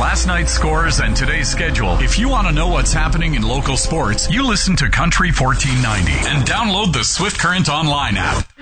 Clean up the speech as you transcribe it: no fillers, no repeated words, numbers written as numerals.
last night's scores and today's schedule. If you want to know what's happening in local sports, you listen to Country 1490 and download the Swift Current online app.